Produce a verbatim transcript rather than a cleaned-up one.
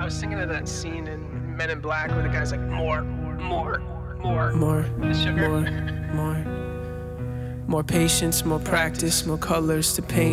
I was thinking of that scene in Men in Black where the guy's like, more, more, more, More, the sugar. more, more. More patience, more practice, more colors to paint.